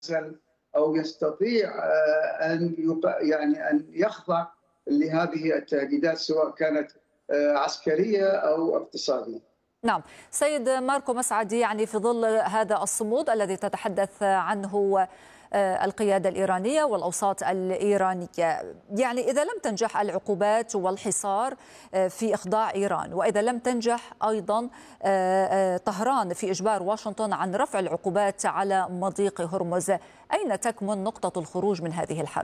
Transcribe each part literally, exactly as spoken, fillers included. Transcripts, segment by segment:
أو يستطيع أن يعني أن يخضع لهذه التهديدات سواء كانت عسكرية أو اقتصادية. نعم سيد ماركو مسعدي، يعني في ظل هذا الصمود الذي تتحدث عنه القيادة الإيرانية والأوساط الإيرانية، يعني إذا لم تنجح العقوبات والحصار في إخضاع إيران، وإذا لم تنجح أيضا طهران في إجبار واشنطن عن رفع العقوبات على مضيق هرمز، أين تكمن نقطة الخروج من هذه الحرب؟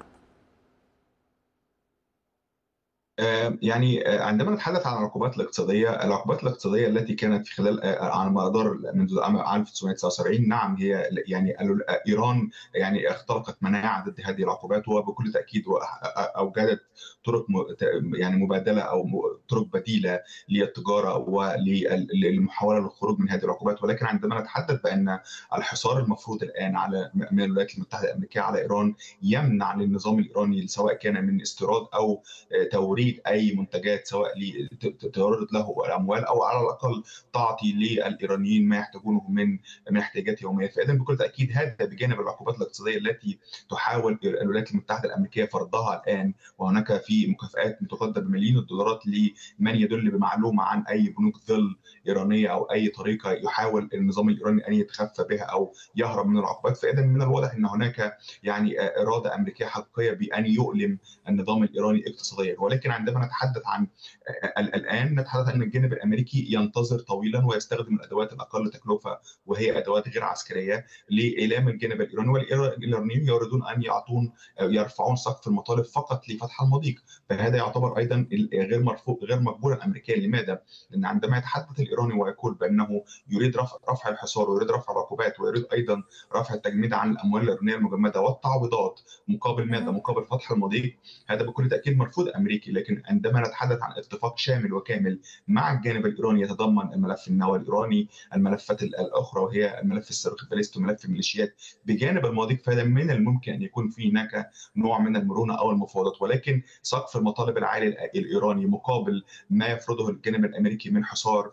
يعني عندما نتحدث عن العقوبات الاقتصادية، العقوبات الاقتصادية التي كانت في خلال على مدار منذ عام ألف وتسعمائة وتسعة وسبعين، نعم هي يعني إيران يعني اخترقت مناعة ضد هذه العقوبات، وبكل تأكيد أوجدت طرق يعني مبادلة أو طرق بديلة للتجارة وللمحاولة للخروج من هذه العقوبات. ولكن عندما نتحدث بأن الحصار المفروض الآن على من الولايات المتحدة الأمريكية على إيران يمنع للنظام الإيراني سواء كان من استيراد أو توريد اي منتجات سواء لتورد له الاموال او على الاقل تعطي للايرانيين ما يحتاجونه من من احتياجات يوميه، فاذا بكل تاكيد هذا بجانب العقوبات الاقتصاديه التي تحاول الولايات المتحده الامريكيه فرضها الان، وهناك في مكافآت متقدره بملايين الدولارات لمن يدل بمعلومه عن اي بنوك ظل ايرانيه او اي طريقه يحاول النظام الايراني ان يتخفى بها او يهرب من العقوبات. فاذا من الواضح ان هناك يعني اراده امريكيه حقيقيه بان يؤلم النظام الايراني اقتصاديا. ولكن عندما نتحدث عن الان نتحدث عن الجانب الامريكي ينتظر طويلا ويستخدم الادوات الاقل تكلفه وهي ادوات غير عسكريه لايلام الجانب الايراني، والايرانيين يريدون ان يعطون يرفعون سقف المطالب فقط لفتح المضيق، فهذا يعتبر ايضا غير مرفوض غير مقبولا امريكيا. لماذا؟ لان عندما يتحدث الايراني ويقول بانه يريد رفع رفع الحصار ويريد رفع العقوبات ويريد ايضا رفع التجميد عن الاموال الايرانيه المجمده والتعويضات مقابل ماذا؟ مقابل فتح المضيق، هذا بكل تاكيد مرفوض امريكي. لكن عندما نتحدث عن اتفاق شامل وكامل مع الجانب الايراني يتضمن الملف النووي الايراني، الملفات الاخرى وهي الملف الصاروخ الباليستي وملف الميليشيات بجانب المضيق، فهذا من الممكن ان يكون في هناك نوع من المرونه او المفاوضات. ولكن سقف المطالب العالي الايراني مقابل ما يفرضه الجانب الامريكي من حصار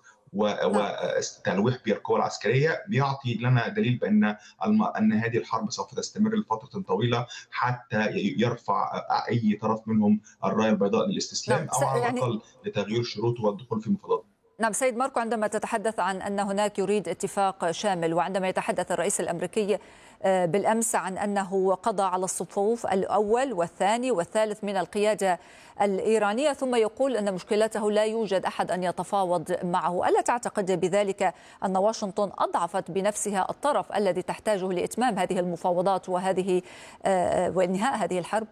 وتلويح بالقوى العسكريه بيعطي لنا دليل بان ان هذه الحرب سوف تستمر لفتره طويله حتى يرفع اي طرف منهم الرايه البيضاء للاستسلام او على الاقل يعني لتغيير شروطه والدخول في مفاوضات. نعم سيد ماركو، عندما تتحدث عن أن هناك يريد اتفاق شامل، وعندما يتحدث الرئيس الأمريكي بالأمس عن أنه قضى على الصفوف الأول والثاني والثالث من القيادة الإيرانية، ثم يقول أن مشكلته لا يوجد أحد أن يتفاوض معه، ألا تعتقد بذلك أن واشنطن أضعفت بنفسها الطرف الذي تحتاجه لإتمام هذه المفاوضات وهذه وإنهاء هذه الحرب؟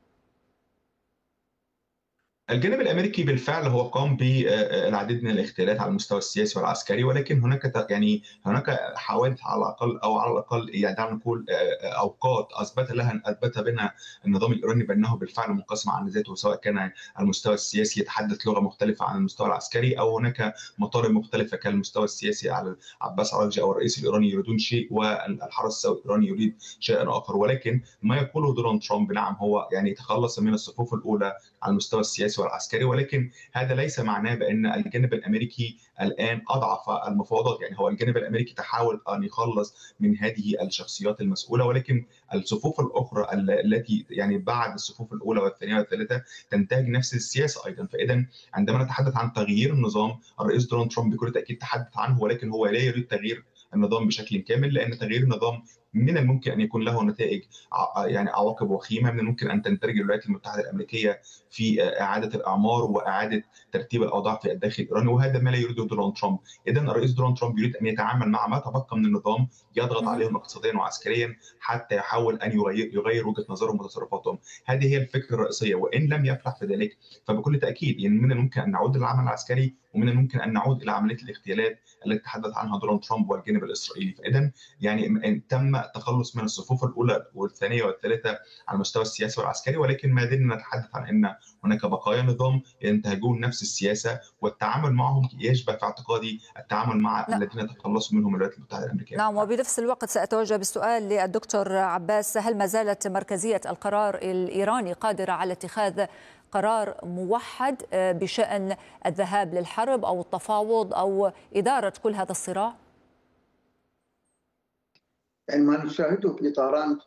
الجانب الامريكي بالفعل هو قام بالعديد من الاغتيالات على المستوى السياسي والعسكري، ولكن هناك يعني هناك حوادث على الاقل او على الاقل يعني دعنا نقول اوقات اثبت لها اثبت بنا النظام الايراني بانه بالفعل منقسم عن ذاته، سواء كان على المستوى السياسي يتحدث لغه مختلفه عن المستوى العسكري، او هناك مطالب مختلفه كان المستوى السياسي على عباس عراقجي او الرئيس الايراني يريدون شيء والحرس الثوري الايراني يريد شيئا اخر. ولكن ما يقوله دونالد ترامب نعم هو يعني تخلص من الصفوف الاولى على المستوى السياسي والعسكري، ولكن هذا ليس معناه بان الجانب الامريكي الان اضعف المفاوضات. يعني هو الجانب الامريكي تحاول ان يخلص من هذه الشخصيات المسؤوله، ولكن الصفوف الاخرى التي يعني بعد الصفوف الاولى والثانيه والثالثه تنتهج نفس السياسه ايضا. فاذا عندما نتحدث عن تغيير النظام، الرئيس دونالد ترامب بكل تاكيد تحدث عنه، ولكن هو لا يريد تغيير النظام بشكل كامل، لان تغيير النظام من الممكن ان يكون له نتائج يعني عواقب وخيمه. من الممكن ان تندرج الولايات المتحده الامريكيه في اعاده الاعمار واعاده ترتيب الاوضاع في الداخل الايراني، وهذا ما لا يريده دونالد ترامب. اذا الرئيس دونالد ترامب يريد ان يتعامل مع ما تبقى من النظام، يضغط عليهم اقتصاديا وعسكريا حتى يحاول ان يغير يغير وجهه نظرهم وتصرفاتهم. هذه هي الفكره الرئيسيه، وان لم يفلح في ذلك فبكل تاكيد يعني من الممكن ان نعود للعمل العسكري، ومن الممكن ان نعود الى عمليه الاغتيالات التي تحدث عنها دونالد ترامب والجانب الاسرائيلي. فاذا يعني تم التخلص من الصفوف الاولى والثانيه والثالثه على المستوى السياسي والعسكري، ولكن ما زلنا نتحدث عن ان هناك بقايا نظام ينتهجون نفس السياسه، والتعامل معهم يشبه في اعتقادي التعامل مع لا. الذين تخلصوا منهم الولايات المتحده الامريكيه. نعم، وبنفس الوقت سأتوجه بالسؤال للدكتور عباس، هل ما زالت مركزيه القرار الايراني قادره على اتخاذ قرار موحد بشأن الذهاب للحرب أو التفاوض أو إدارة كل هذا الصراع؟ يعني ما نشاهده في طهران